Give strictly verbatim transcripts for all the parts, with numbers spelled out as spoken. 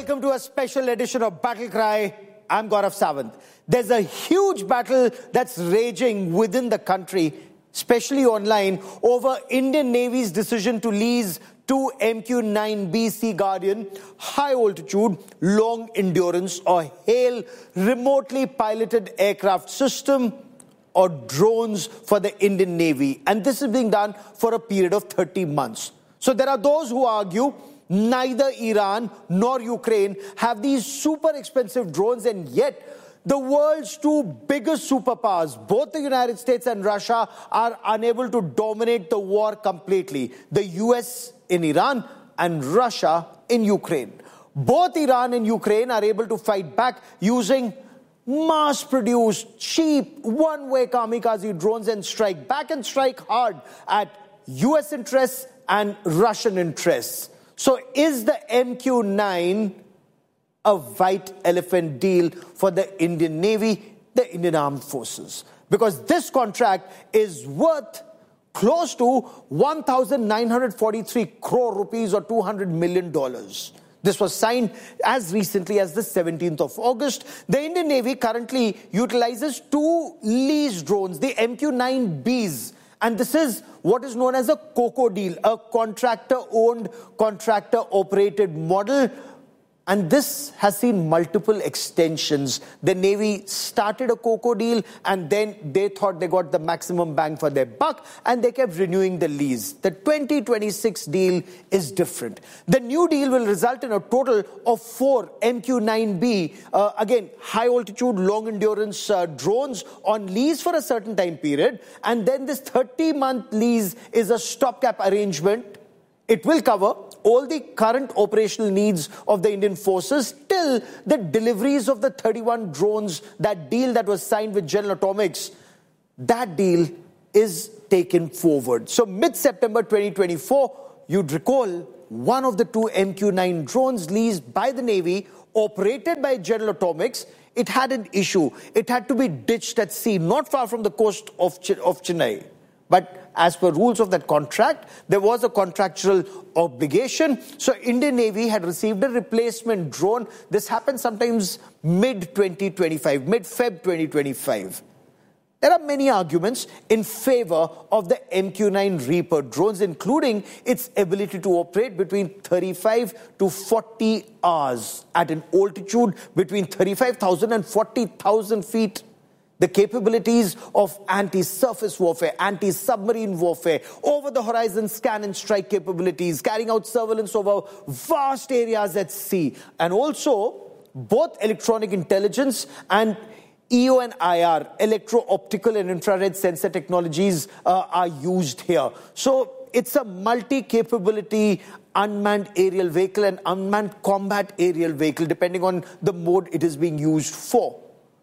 welcome to a special edition of Battle Cry. I'm Gaurav Sawant. There's a huge battle that's raging within the country, especially online, over Indian Navy's decision to lease two M Q nine B Sea Guardian high-altitude, long-endurance or HALE remotely piloted aircraft system or drones for the Indian Navy. And this is being done for a period of thirty months. So there are those who argue neither Iran nor Ukraine have these super expensive drones, and yet the world's two biggest superpowers, both the United States and Russia, are unable to dominate the war completely. The U S in Iran and Russia in Ukraine. Both Iran and Ukraine are able to fight back using mass-produced, cheap, one-way kamikaze drones and strike back and strike hard at U S interests and Russian interests. So is the M Q nine a white elephant deal for the Indian Navy, the Indian Armed Forces? Because this contract is worth close to one thousand nine hundred forty-three crore rupees or two hundred million dollars. This was signed as recently as the seventeenth of August. The Indian Navy currently utilizes two leased drones, the M Q nine Bs. And this is what is known as a COCO deal, a contractor-owned, contractor-operated model. And this has seen multiple extensions. The Navy started a COCO deal and then they thought they got the maximum bang for their buck and they kept renewing the lease. The twenty twenty-six deal is different. The new deal will result in a total of four M Q nine B, uh, again, high-altitude, long-endurance uh, drones on lease for a certain time period. And then this thirty-month lease is a stopgap arrangement. It will cover all the current operational needs of the Indian forces till the deliveries of the thirty-one drones. That deal that was signed with General Atomics, that deal is taken forward. So mid-September twenty twenty-four, you'd recall one of the two M Q nine drones leased by the Navy, operated by General Atomics, it had an issue. It had to be ditched at sea, not far from the coast of, Ch- of Chennai. But as per rules of that contract, there was a contractual obligation. So Indian Navy had received a replacement drone. This happened sometimes mid twenty twenty-five, mid-Feb twenty twenty-five. There are many arguments in favor of the M Q nine Reaper drones, including its ability to operate between thirty-five to forty hours at an altitude between thirty-five thousand and forty thousand feet. The capabilities of anti-surface warfare, anti-submarine warfare, over-the-horizon scan and strike capabilities, carrying out surveillance over vast areas at sea, and also both electronic intelligence and E O and I R, electro-optical and infrared sensor technologies uh, are used here. So it's a multi-capability unmanned aerial vehicle and unmanned combat aerial vehicle, depending on the mode it is being used for.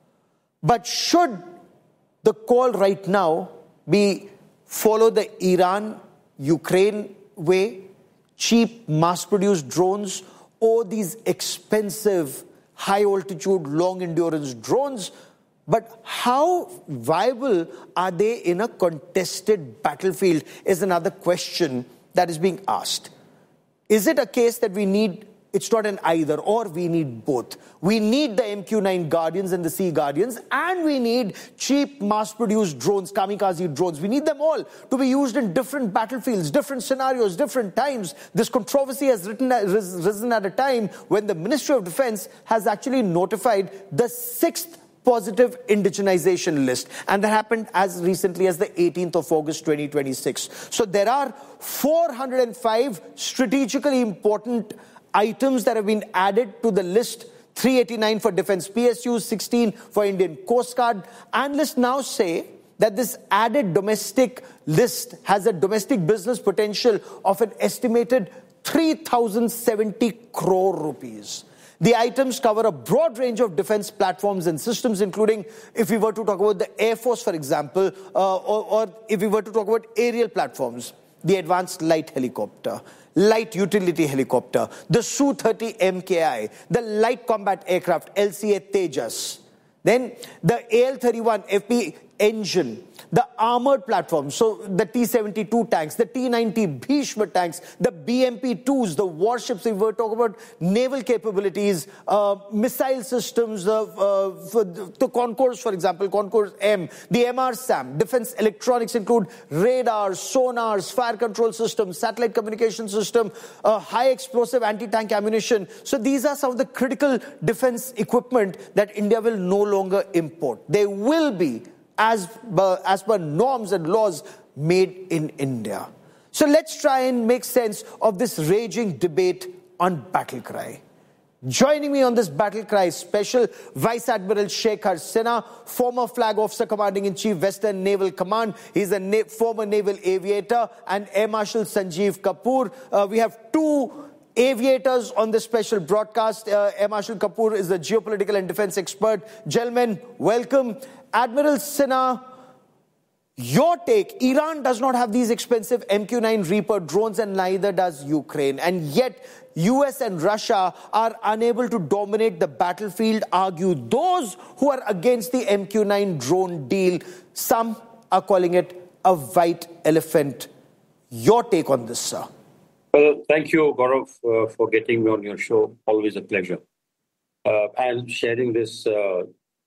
But should the call right now be follow the Iran-Ukraine way, cheap mass-produced drones, or these expensive high-altitude, long-endurance drones? But how viable are they in a contested battlefield is another question that is being asked. Is it a case that we need, it's not an either or, we need both. We need the M Q nine Guardians and the Sea Guardians, and we need cheap mass-produced drones, kamikaze drones. We need them all to be used in different battlefields, different scenarios, different times. This controversy has written, risen at a time when the Ministry of Defense has actually notified the sixth positive indigenization list. And that happened as recently as the eighteenth of August twenty twenty-six. So there are four hundred five strategically important items that have been added to the list. three eighty-nine for defense P S Us, sixteen for Indian Coast Guard. Analysts now say that this added domestic list has a domestic business potential of an estimated three thousand seventy crore rupees. The items cover a broad range of defense platforms and systems, including, if we were to talk about the Air Force, for example, uh, or, or if we were to talk about aerial platforms, the Advanced Light Helicopter, Light Utility Helicopter, the S U thirty M K I, the Light Combat Aircraft, L C A Tejas. Then the A L thirty-one F P engine, the armored platforms, so the T seventy-two tanks, the T ninety Bhishma tanks, the B M P twos, the warships, we were talking about naval capabilities, uh, missile systems, uh, uh, for the Concourse, for example, Concourse M, the M R SAM, defense electronics include radars, sonars, fire control systems, satellite communication system, uh, high explosive anti-tank ammunition. So these are some of the critical defense equipment that India will no longer import. They will be, as per, as per norms and laws, made in India. So let's try and make sense of this raging debate on battle cry. Joining me on this battle cry special, Vice Admiral Shekhar Sinha, former Flag Officer Commanding-in-Chief, Western Naval Command. He's a na- former naval aviator, and Air Marshal Sanjeev Kapoor. Uh, we have two aviators on this special broadcast. Uh, Air Marshal Kapoor is a geopolitical and defense expert. Gentlemen, welcome. Admiral Sinha, your take. Iran does not have these expensive M Q nine Reaper drones, and neither does Ukraine. And yet, U S and Russia are unable to dominate the battlefield, argue those who are against the M Q nine drone deal. Some are calling it a white elephant. Your take on this, sir? Well, thank you, Gaurav, uh, for getting me on your show. Always a pleasure. Uh, and sharing this uh,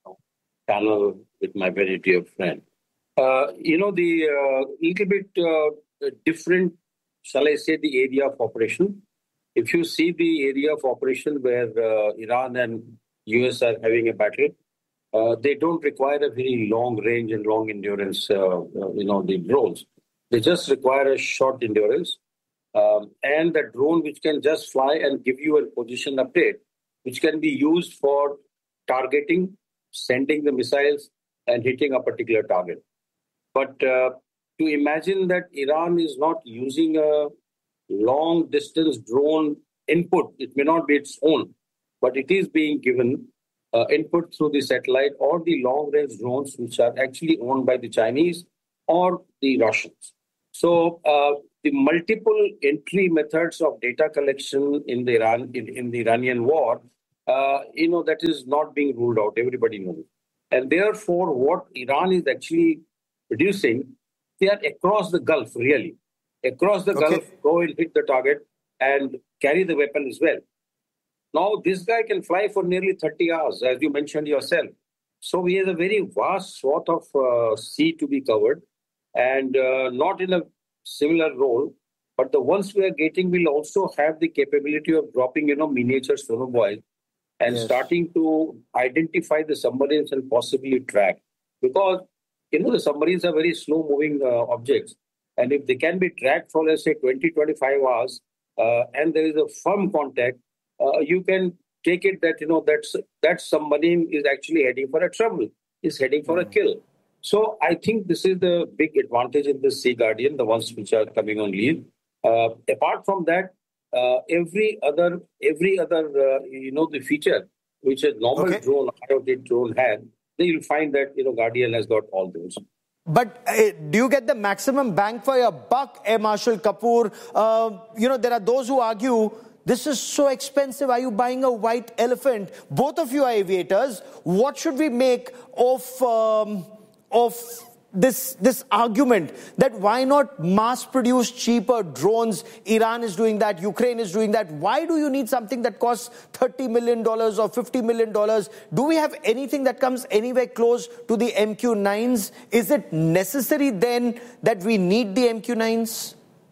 panel with my very dear friend. Uh, you know, the uh, little bit uh, different, shall I say, the area of operation. If you see the area of operation where uh, Iran and U S are having a battle, uh, they don't require a very long range and long endurance, uh, uh, you know, the drones. They just require a short endurance. Um, and the drone which can just fly and give you a position update, which can be used for targeting, sending the missiles, and hitting a particular target. But uh, to imagine that Iran is not using a long-distance drone input, it may not be its own, but it is being given uh, input through the satellite or the long-range drones, which are actually owned by the Chinese or the Russians. So uh, the multiple entry methods of data collection in the Iran in, in the Iranian war, uh, you know, that is not being ruled out. Everybody knows. And therefore, what Iran is actually producing, they are across the Gulf, really. Across the okay. Gulf, go and hit the target and carry the weapon as well. Now, this guy can fly for nearly thirty hours, as you mentioned yourself. So he has a very vast swath of uh, sea to be covered, and uh, not in a similar role, but the ones we are getting will also have the capability of dropping, you know, miniature sonobuoys and yes. starting to identify the submarines and possibly track. Because, you know, the submarines are very slow-moving uh, objects. And if they can be tracked for, let's say, twenty, twenty-five hours, uh, and there is a firm contact, uh, you can take it that, you know, that's, that submarine is actually heading for a trouble, is heading for mm-hmm. a kill. So I think this is the big advantage in the Sea Guardian, the ones which are coming on leave. Uh, apart from that, uh, every other, every other, uh, you know, the feature which a normal okay. drone, I O T drone had, then you'll find that, you know, Guardian has got all those. But uh, do you get the maximum bang for your buck, Air Marshal Kapoor? Uh, you know, there are those who argue, this is so expensive. Are you buying a white elephant? Both of you are aviators. What should we make of um, of this this argument that why not mass produce cheaper drones? Iran is doing that, Ukraine is doing that. Why do you need something that costs thirty million dollars or fifty million dollars? Do we have anything that comes anywhere close to the M Q nines? Is it necessary then that we need the M Q nines?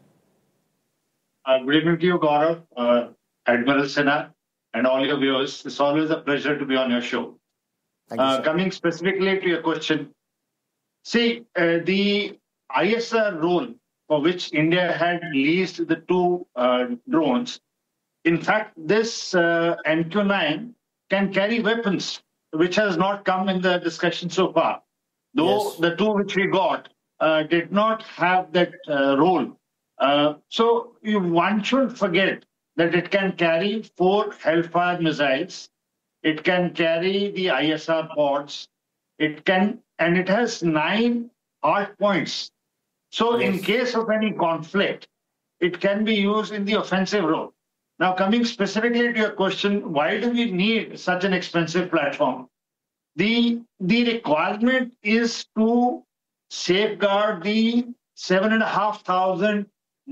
Uh, good evening to you, Gaurav, uh, Admiral Sinha, and all your viewers. It's always a pleasure to be on your show. Thank you, uh, coming specifically to your question, see, uh, the I S R role for which India had leased the two uh, drones, in fact, this uh, M Q nine can carry weapons, which has not come in the discussion so far. Though yes. the two which we got uh, did not have that uh, role. Uh, so you, one should forget that it can carry four Hellfire missiles, it can carry the I S R pods, it can, and it has nine hard points. So yes. in case of any conflict, it can be used in the offensive role. Now, coming specifically to your question, why do we need such an expensive platform? The, the requirement is to safeguard the seven and a half thousand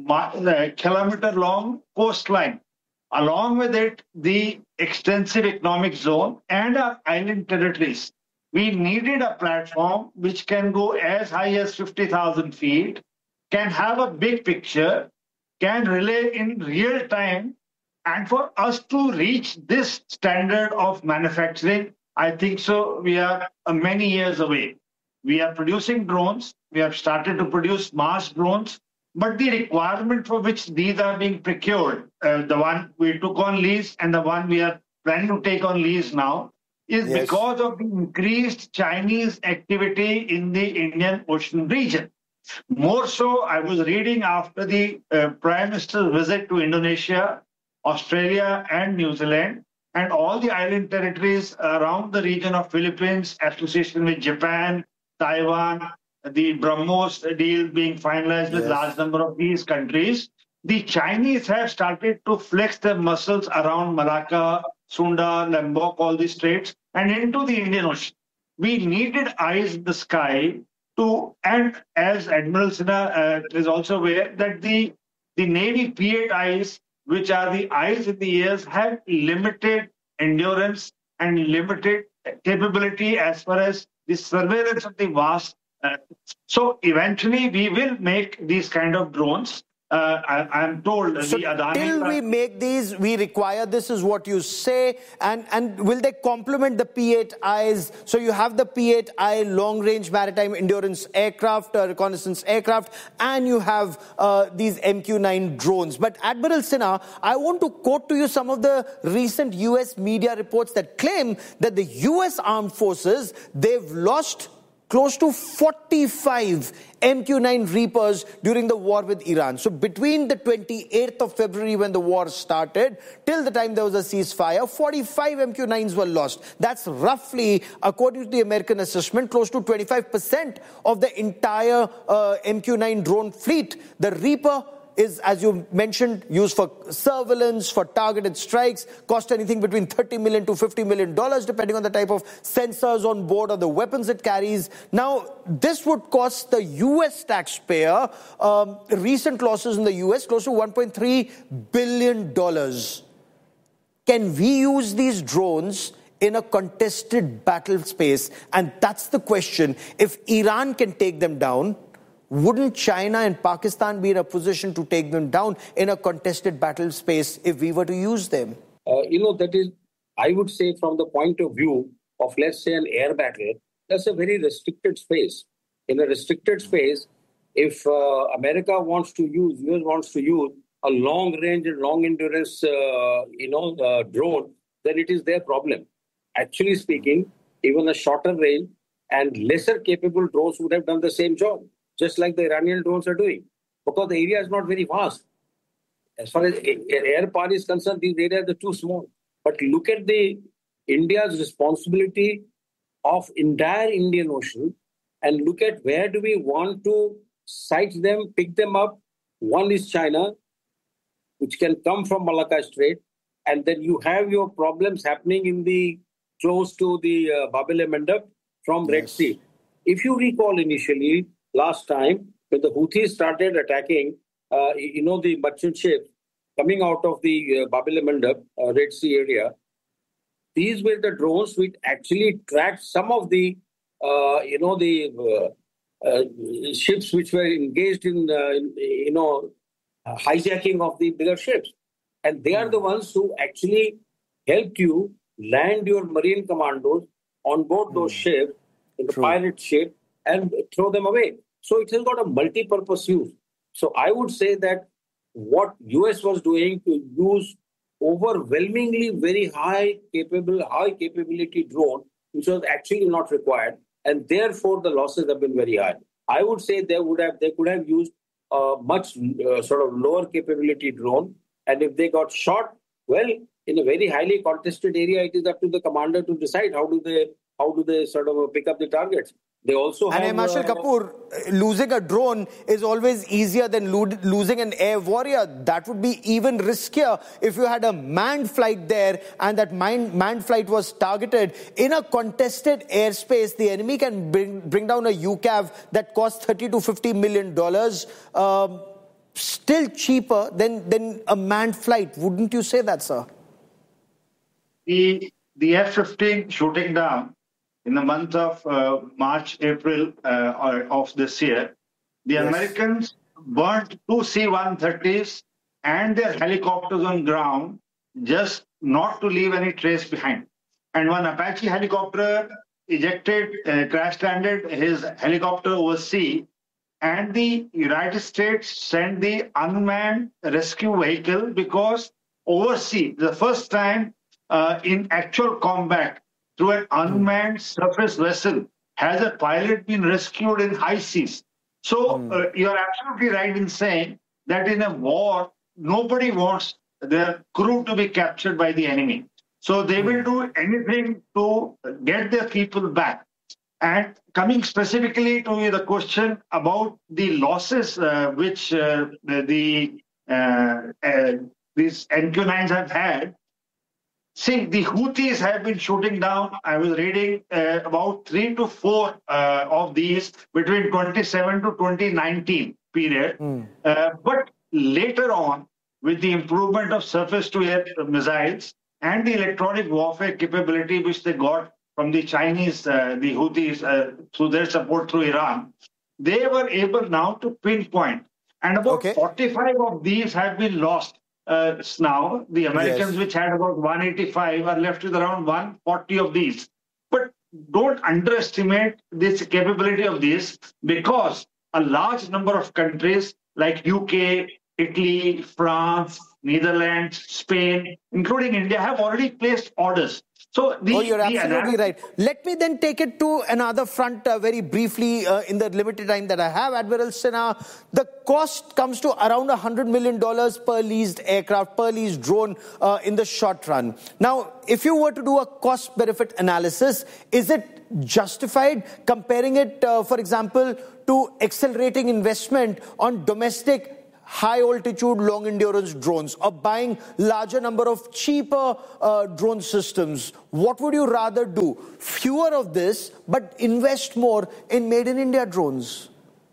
kilometer long coastline. Along with it, the extensive economic zone and our island territories. We needed a platform which can go as high as fifty thousand feet, can have a big picture, can relay in real time. And for us to reach this standard of manufacturing, I think so, we are uh, many years away. We are producing drones. We have started to produce mass drones. But the requirement for which these are being procured, uh, the one we took on lease and the one we are planning to take on lease now, is yes. because of the increased Chinese activity in the Indian Ocean region. More so, I was reading after the uh, Prime Minister's visit to Indonesia, Australia, and New Zealand, and all the island territories around the region of Philippines, association with Japan, Taiwan, the BrahMos deal being finalized with a yes. large number of these countries. The Chinese have started to flex their muscles around Malacca, Sunda, Lombok, all these straits, and into the Indian Ocean. We needed eyes in the sky to, and as Admiral Sinha uh, is also aware, that the, the Navy P eight eyes, which are the eyes in the ears, have limited endurance and limited capability as far as the surveillance of the vast. Uh, so eventually we will make these kind of drones. Uh, I, I'm told. So the Adani till we make these, we require this is what you say. And, and will they complement the P eight Is? So you have the P eight I long-range maritime endurance aircraft, uh, reconnaissance aircraft, and you have uh, these M Q nine drones. But Admiral Sinha, I want to quote to you some of the recent U S media reports that claim that the U S armed forces, they've lost close to forty-five M Q nine Reapers during the war with Iran. So between the twenty-eighth of February when the war started, till the time there was a ceasefire, forty-five M Q nines were lost. That's roughly, according to the American assessment, close to twenty-five percent of the entire uh, M Q nine drone fleet. The Reaper is, as you mentioned, used for surveillance, for targeted strikes, cost anything between thirty million to fifty million dollars, depending on the type of sensors on board or the weapons it carries. Now, this would cost the U S taxpayer, um, recent losses in the U S, close to one point three billion dollars. Can we use these drones in a contested battle space? And that's the question. If Iran can take them down, wouldn't China and Pakistan be in a position to take them down in a contested battle space if we were to use them? Uh, you know, that is, I would say from the point of view of, let's say, an air battle, that's a very restricted space. In a restricted space, if uh, America wants to use, U S wants to use a long range and long endurance, uh, you know, uh, drone, then it is their problem. Actually speaking, even a shorter range and lesser capable drones would have done the same job, just like the Iranian drones are doing, because the area is not very vast. As far as air power is concerned, these areas are too small. But look at the India's responsibility of entire Indian Ocean and look at where do we want to sight them, pick them up. One is China, which can come from Malacca Strait, and then you have your problems happening in the close to the uh, Bab-el-Mandab from yes. Red Sea. If you recall initially, last time, when the Houthis started attacking, uh, you know, the merchant ships coming out of the uh, Bab-el-Mandab, uh, Red Sea area, these were the drones which actually tracked some of the, uh, you know, the uh, uh, ships which were engaged in, uh, in you know, uh, hijacking of the bigger ships. And they are the ones who actually helped you land your marine commandos on board those mm. ships, in the True. pirate ship, and throw them away. So it has got a multi-purpose use. So I would say that what U S was doing to use overwhelmingly very high capable, high capability drone, which was actually not required, and therefore the losses have been very high. I would say they would have, they could have used a much uh, sort of lower capability drone, and if they got shot, well, in a very highly contested area, it is up to the commander to decide how do they how do they sort of pick up the targets. They also and have... Marshal uh, Kapoor, losing a drone is always easier than lo- losing an air warrior. That would be even riskier if you had a manned flight there and that manned, manned flight was targeted. In a contested airspace, the enemy can bring, bring down a U CAV that costs thirty to fifty million dollars. Um, still cheaper than, than a manned flight. Wouldn't you say that, sir? The, the F fifteen shooting down in the month of uh, March, April uh, of this year, the yes. Americans burnt two C one thirties and their helicopters on ground just not to leave any trace behind. And one Apache helicopter ejected, uh, crash landed his helicopter over sea, and the United States sent the unmanned rescue vehicle because overseas, the first time uh, in actual combat, through an unmanned surface vessel, has a pilot been rescued in high seas. So mm. uh, you're absolutely right in saying that in a war, nobody wants their crew to be captured by the enemy. So they mm. will do anything to get their people back. And coming specifically to the question about the losses uh, which uh, the uh, uh, these M Q nines have had, see, the Houthis have been shooting down. I was reading uh, about three to four uh, of these between twenty seven to twenty nineteen period. Mm. Uh, but later on, with the improvement of surface-to-air missiles and the electronic warfare capability which they got from the Chinese, uh, the Houthis, uh, through their support through Iran, they were able now to pinpoint. And about okay. forty-five of these have been lost. Uh, now, the Americans, yes. which had about one eighty-five, are left with around one forty of these. But don't underestimate this capability of this, because a large number of countries like U K, Italy, France, Netherlands, Spain, including India, have already placed orders. So the, oh, you're the absolutely analysis- right. Let me then take it to another front uh, very briefly uh, in the limited time that I have, Admiral Sinha. The cost comes to around one hundred million dollars per leased aircraft, per leased drone uh, in the short run. Now, if you were to do a cost-benefit analysis, is it justified comparing it, uh, for example, to accelerating investment on domestic high-altitude, long-endurance drones, or buying larger number of cheaper uh, drone systems? What would you rather do? Fewer of this, but invest more in made-in-India drones?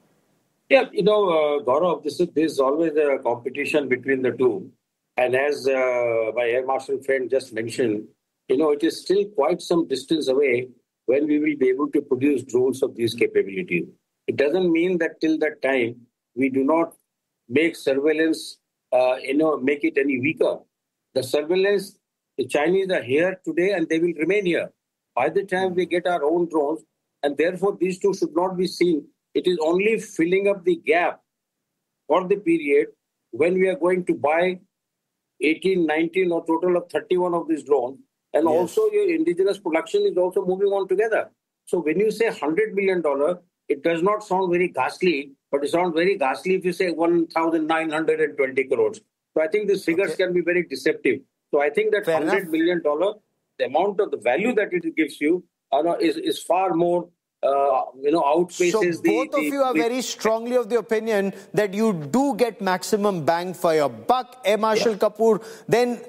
Yeah, you know, uh, Gaurav, this is, this is always a competition between the two. And as uh, my Air Marshal friend just mentioned, you know, it is still quite some distance away when we will be able to produce drones of these capabilities. It doesn't mean that till that time, we do not make surveillance, uh, you know, make it any weaker. The surveillance, the Chinese are here today and they will remain here. By the time we get our own drones, and therefore these two should not be seen. It is only filling up the gap for the period when we are going to buy eighteen, nineteen or total of thirty-one of these drones. And yes. also your indigenous production is also moving on together. So when you say one hundred million dollars, it does not sound very ghastly, but it sounds very ghastly if you say one thousand nine hundred twenty crores. So I think these figures okay. can be very deceptive. So I think that Fair one hundred enough. million dollars, the amount of the value that it gives you uh, is, is far more, uh, you know, outpaces so the... So both the, of you are the, very strongly of the opinion that you do get maximum bang for your buck. Air Marshal yeah. Kapoor, then...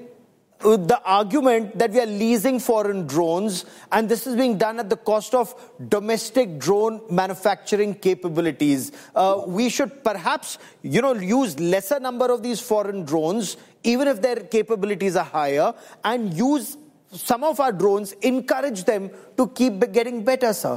the argument that we are leasing foreign drones and this is being done at the cost of domestic drone manufacturing capabilities. Uh, we should perhaps, you know, use lesser number of these foreign drones, even if their capabilities are higher, and use some of our drones, encourage them to keep getting better, sir.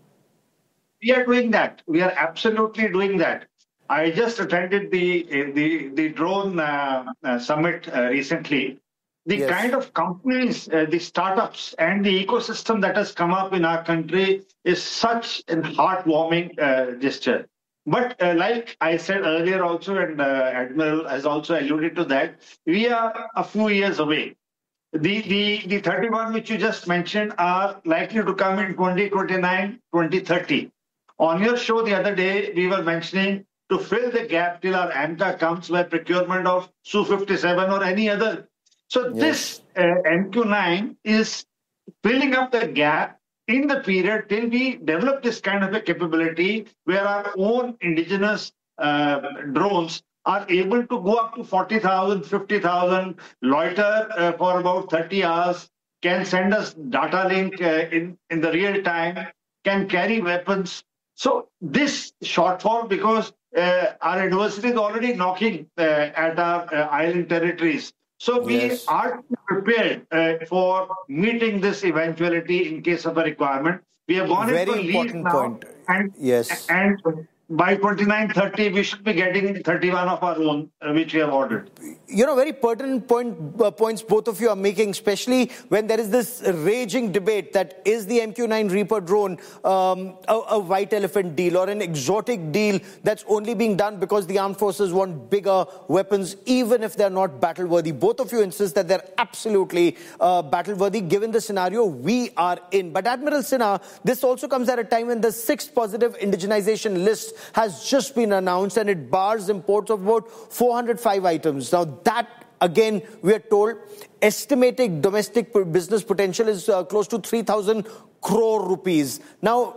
We are doing that. We are absolutely doing that. I just attended the, the, the drone uh, uh, summit uh, recently. The yes. kind of companies, uh, the startups and the ecosystem that has come up in our country is such a heartwarming uh, gesture. But uh, like I said earlier also, and uh, Admiral has also alluded to that, we are a few years away. The, the, the thirty-one which you just mentioned are likely to come in twenty twenty-nine, twenty thirty. On your show the other day, we were mentioning to fill the gap till our AMCA comes by procurement of S U fifty-seven or any other. So yes. this uh, M Q nine is filling up the gap in the period till we develop this kind of a capability where our own indigenous uh, drones are able to go up to forty thousand, fifty thousand, loiter uh, for about thirty hours, can send us data link uh, in, in the real time, can carry weapons. So this shortfall, because uh, our adversary is already knocking uh, at our uh, island territories. So we Yes. are prepared uh, for meeting this eventuality in case of a requirement. We have gone Very into lease important now, point. and Yes. and by twenty-nine thirty we should be getting thirty-one of our own, uh, which we have ordered. You know, very pertinent point, uh, points both of you are making, especially when there is this raging debate that is the M Q nine Reaper drone um, a, a white elephant deal or an exotic deal that's only being done because the armed forces want bigger weapons, even if they're not battle-worthy. Both of you insist that they're absolutely uh, battle-worthy given the scenario we are in. But Admiral Sinha, this also comes at a time when the sixth positive indigenization list has just been announced and it bars imports of about four hundred five items. Now that, again, we are told, estimated domestic business potential is uh, close to three thousand crore rupees. Now,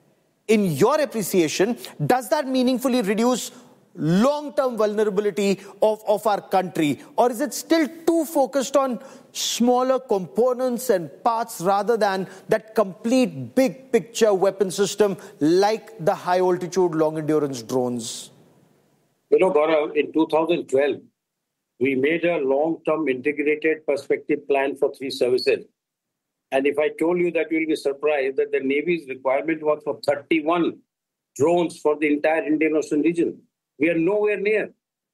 in your appreciation, does that meaningfully reduce long-term vulnerability of, of our country? Or is it still too focused on smaller components and parts rather than that complete big picture weapon system like the high-altitude, long-endurance drones? You know, Gaurav, in two thousand twelve, we made a long-term integrated perspective plan for three services. And if I told you that, you'll be surprised that the Navy's requirement was for thirty-one drones for the entire Indian Ocean region. We are nowhere near.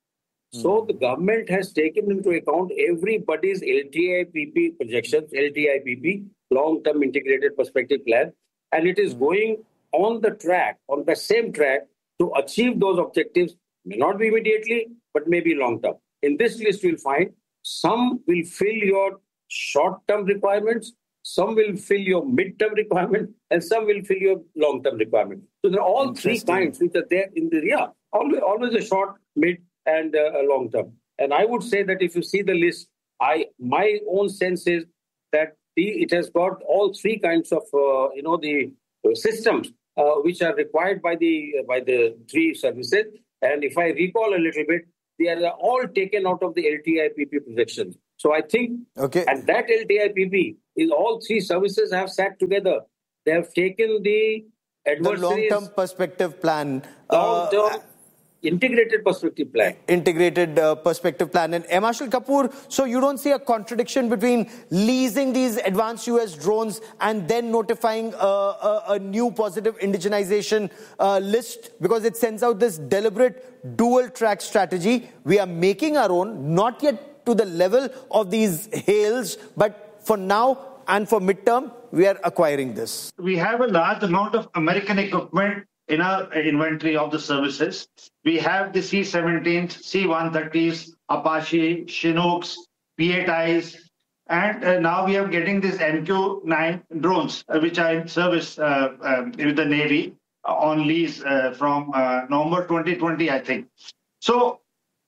Mm. So the government has taken into account everybody's L T I P P projections, L T I P P, long-term integrated perspective plan, and it is mm. going on the track, on the same track to achieve those objectives, may not be immediately, but maybe long-term. In this list, you'll find some will fill your short-term requirements, some will fill your mid-term requirement, and some will fill your long-term requirement. So there are all three kinds which are there in the, yeah, always, always a short, mid, and uh, a long-term. And I would say that if you see the list, I my own sense is that the, it has got all three kinds of, uh, you know, the uh, systems uh, which are required by the uh, by the three services. And if I recall a little bit, they are all taken out of the L T I P P projections. So I think, okay. and that L T I P P is all three services have sat together. They have taken the adversaries. The long-term perspective plan. Long-term Uh, integrated perspective plan. Integrated uh, perspective plan. And M. Marshal Kapoor, so you don't see a contradiction between leasing these advanced U S drones and then notifying uh, a, a new positive indigenization uh, list, because it sends out this deliberate dual track strategy. We are making our own, not yet to the level of these hails, but for now and for midterm, we are acquiring this. We have a large amount of American equipment in our inventory of the services. We have the C seventeens, C one thirties, Apache, Chinooks, P eight Is, and uh, now we are getting these M Q nine drones, uh, which are in service uh, um, with the Navy uh, on lease uh, from uh, November twenty twenty, I think. So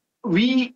we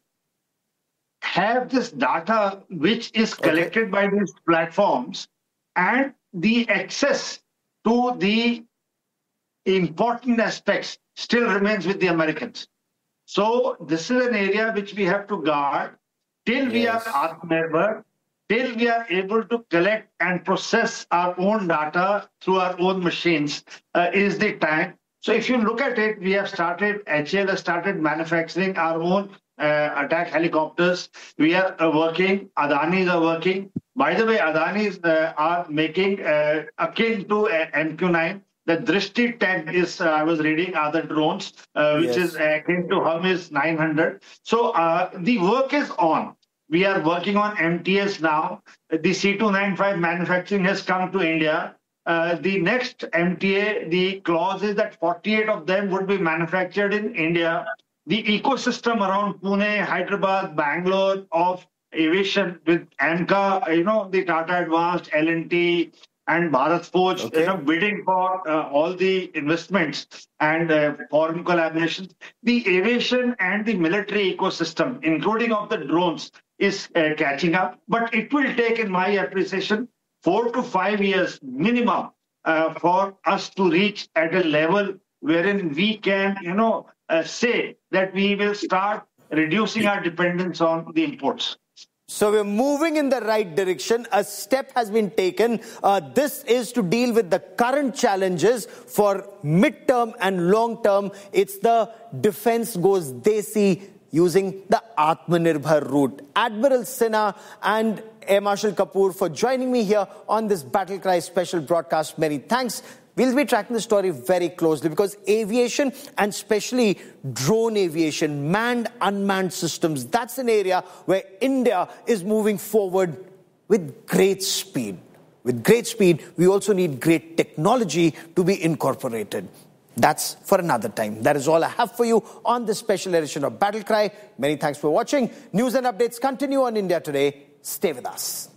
have this data which is collected okay. by these platforms, and the access to the important aspects still remains with the Americans. So this is an area which we have to guard till yes. we are Atmanirbhar, till we are able to collect and process our own data through our own machines uh, is the time. So if you look at it, we have started, H A L has started manufacturing our own uh, attack helicopters. We are uh, working, Adanis are working. By the way, Adanis uh, are making uh, akin to uh, M Q nine. The Drishti ten is, uh, I was reading, other drones, uh, which yes. is akin to Hermes nine hundred. So uh, the work is on. We are working on M T S now. The C two ninety-five manufacturing has come to India. Uh, the next M T A, the clause is that forty-eight of them would be manufactured in India. The ecosystem around Pune, Hyderabad, Bangalore of aviation with AMCA, you know, the Tata Advanced, L and T, and Bharat Forge, okay. you know, bidding for uh, all the investments and uh, foreign collaborations. The aviation and the military ecosystem, including of the drones, is uh, catching up. But it will take, in my appreciation, four to five years minimum uh, for us to reach at a level wherein we can, you know, uh, say that we will start reducing our dependence on the imports. So we're moving in the right direction. A step has been taken. Uh, this is to deal with the current challenges for mid-term and long-term. It's the defense goes desi using the Atmanirbhar route. Admiral Sinha and Air Marshal Kapoor for joining me here on this Battle Cry special broadcast. Many thanks. We'll be tracking the story very closely because aviation, and especially drone aviation, manned, unmanned systems, that's an area where India is moving forward with great speed. With great speed, we also need great technology to be incorporated. That's for another time. That is all I have for you on this special edition of Battle Cry. Many thanks for watching. News and updates continue on India Today. Stay with us.